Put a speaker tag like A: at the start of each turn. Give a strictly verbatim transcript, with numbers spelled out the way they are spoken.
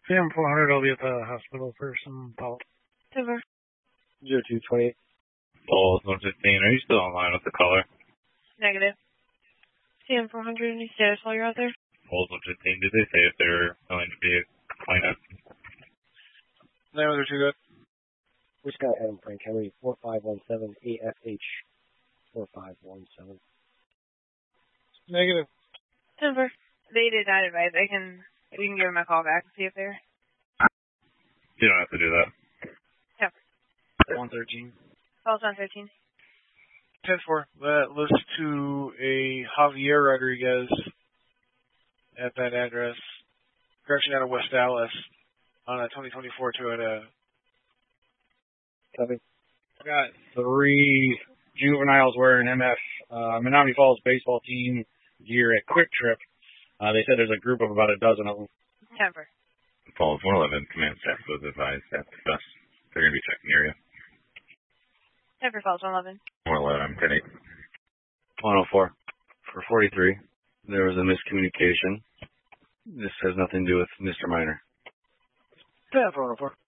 A: Sam four hundred, I'll be at the hospital for some follow-up.
B: Denver.
C: zero two twenty-eight.
D: Falls one fifteen, are you still online with the caller?
B: Negative. Sam four hundred, any status while you're out there?
D: Falls one fifteen, did they say if they're willing to be a complainant?
A: No, they're too good.
C: We're Scott Adam Frank Henry, four five one seven A F H four five one seven.
A: Negative.
B: Denver. They did not advise. I can, we can give them a call back and see if they're...
D: You don't have to do that.
B: Yeah.
A: one thirteen.
B: Falls one thirteen.
A: ten four. That lists to a Javier Rodriguez at that address. Correction out of West Dallas on a twenty twenty-four Toyota.
C: Copy.
E: I got three juveniles wearing M F uh, Menominee Falls baseball team gear at Quick Trip. Uh, they said there's a group of about a dozen of them.
B: Denver.
D: Falls one eleven, command staff was advised at the bus. They're going to be checking the area.
B: Denver Falls one eleven.
D: one eleven, I'm ten eight.
F: one oh four. For forty-three, there was a miscommunication. This has nothing to do with Mister Minor.
C: Denver one oh four.